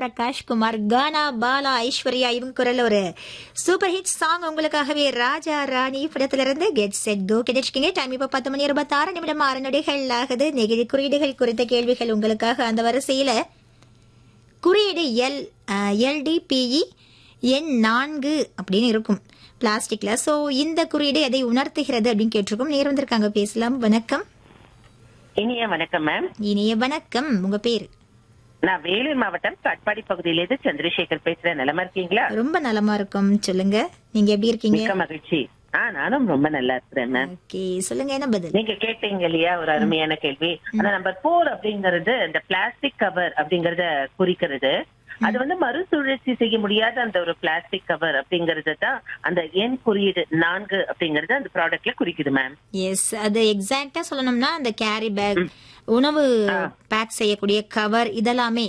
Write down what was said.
பிரகாஷ் குமார், கானா, பாலா, ஐஸ்வர்யா இவங்க குரல் ஒரு சூப்பர் ஹிட் சாங் உங்களுக்காகவே ராஜா ராணி படத்திலிருந்து கெட் செட் கோ கிடைச்சிக்கிங்க. டைம் இப்ப 10 மணி 26 நிமிடம் 6 நொடிகள் ஆகுது. நெகிழி குறியீடுகள் குறித்த கேள்விகள் உங்களுக்காக. அந்த வரிசையில குறியீடு LDPE எண் 4 அப்படின்னு இருக்கும் பிளாஸ்டிக்ல. சோ இந்த குறியீடு எதை உணர்த்துகிறது அப்படின்னு கேட்டிருக்கோம். நேர் வந்திருக்காங்க, பேசலாம். வணக்கம். இனிய வணக்கம் மேம். இனிய வணக்கம். உங்க பேரு? நான் வேலூர் மாவட்டம் காட்பாடி பகுதியிலிருந்து சந்திரசேகர் பேசுறேன். நலமா இருக்கீங்களா? ரொம்ப நலமா இருக்கும். சொல்லுங்க, நீங்க எப்படி இருக்கீங்க? மிக்க மகிழ்ச்சி. நானும் ரொம்ப நல்லா இருக்கிறேன் மேம். ஓகே, சொல்லுங்க, என்ன பதில்? நீங்க கேட்டீங்க இல்லையா, ஒரு அருமையான கேள்வி. ஆனா நம்பர் 4 அப்படிங்கறது இந்த பிளாஸ்டிக் கவர் அப்படிங்கறத குறிக்கிறது. அது வந்து மறுசுழற்சி செய்ய முடியாத அந்த ஒரு பிளாஸ்டிக் கவர் அப்படிங்கறது தான் அந்த எண் குறியீடு 4 அப்படிங்கறது அந்த ப்ராடக்ட்ல குறிக்குது மேம். எஸ், அது எக்ஸாக்டா சொல்லணும்னா அந்த கேரி பேக், உணவு பேக் செய்யக்கூடிய கவர் இதெல்லாமே